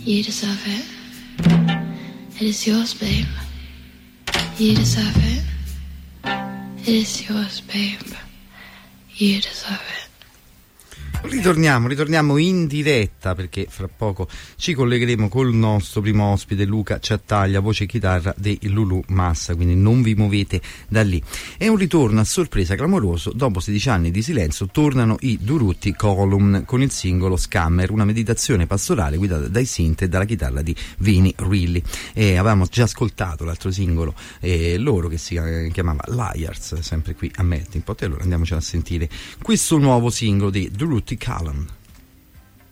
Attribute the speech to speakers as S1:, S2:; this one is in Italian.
S1: You deserve it. It is yours, babe. You deserve it. It is yours, babe. You deserve it.
S2: Ritorniamo in diretta, perché fra poco ci collegheremo col nostro primo ospite Luca Ciattaglia, voce e chitarra dei Lulu Massa, quindi non vi muovete da lì. È un ritorno a sorpresa clamoroso: dopo 16 anni di silenzio tornano i Durutti Column con il singolo Scammer, una meditazione pastorale guidata dai synth e dalla chitarra di Vinnie Rilli. Avevamo già ascoltato l'altro singolo loro, che si chiamava Liars, sempre qui a Melting Pot, e allora andiamoci a sentire questo nuovo singolo di Durutti Column.